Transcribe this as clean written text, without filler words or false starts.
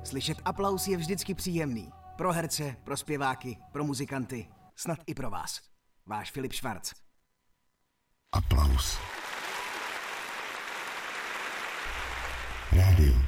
Slyšet aplaus je vždycky příjemný. Pro herce, pro zpěváky, pro muzikanty, snad i pro vás. Váš Filip Švarc. Aplaus. Rádio